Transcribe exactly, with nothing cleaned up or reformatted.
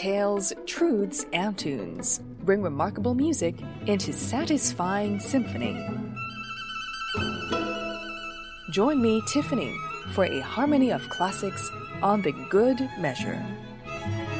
tales, truths, and tunes. Bring remarkable music into satisfying symphony. Join me, Tiffany, for a harmony of classics on The Good Measure.